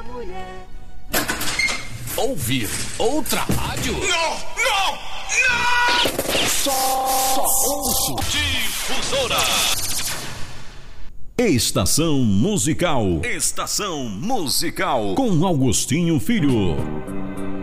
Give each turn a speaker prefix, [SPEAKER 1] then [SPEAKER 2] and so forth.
[SPEAKER 1] mulher.
[SPEAKER 2] Ouvir outra rádio?
[SPEAKER 3] Não!
[SPEAKER 2] Só ouço Difusora.
[SPEAKER 4] Estação Musical.
[SPEAKER 2] Estação Musical.
[SPEAKER 4] Com Augustinho Filho.